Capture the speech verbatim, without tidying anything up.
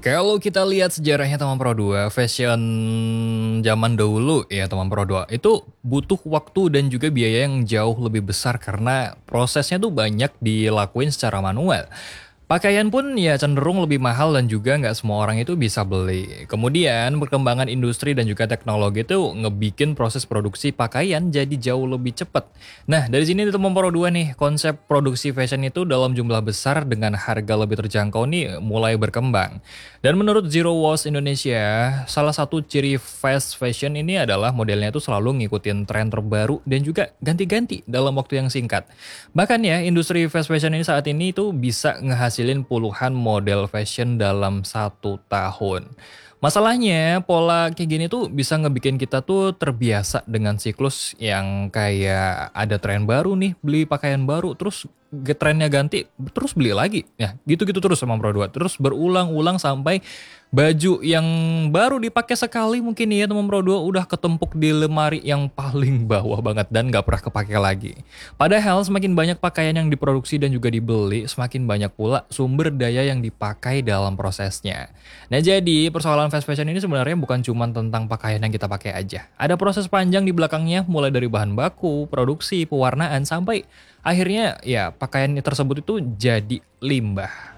Kalau kita lihat sejarahnya Teman Pro dua, fashion zaman dahulu ya Teman Pro dua, itu butuh waktu dan juga biaya yang jauh lebih besar karena prosesnya tuh banyak dilakuin secara manual. Pakaian pun ya cenderung lebih mahal dan juga nggak semua orang itu bisa beli. Kemudian perkembangan industri dan juga teknologi itu ngebikin proses produksi pakaian jadi jauh lebih cepat. Nah dari sini itu Pro dua nih, konsep produksi fashion itu dalam jumlah besar dengan harga lebih terjangkau nih mulai berkembang. Dan menurut Zero Waste Indonesia, salah satu ciri fast fashion ini adalah modelnya itu selalu ngikutin tren terbaru dan juga ganti-ganti dalam waktu yang singkat. Bahkan ya, industri fast fashion ini saat ini tuh bisa ngehasilin puluhan model fashion dalam satu tahun. Masalahnya, pola kayak gini tuh bisa ngebikin kita tuh terbiasa dengan siklus yang kayak ada tren baru nih, beli pakaian baru, terus ge- trennya ganti, terus beli lagi. Ya, gitu-gitu terus sama Pro dua. Terus berulang-ulang sampai baju yang baru dipakai sekali mungkin ya teman Pro dua udah ketempuk di lemari yang paling bawah banget dan nggak pernah kepake lagi. Padahal semakin banyak pakaian yang diproduksi dan juga dibeli, semakin banyak pula sumber daya yang dipakai dalam prosesnya. Nah jadi persoalan fast fashion ini sebenarnya bukan cuma tentang pakaian yang kita pakai aja. Ada proses panjang di belakangnya mulai dari bahan baku, produksi, pewarnaan, sampai akhirnya ya pakaian tersebut itu jadi limbah.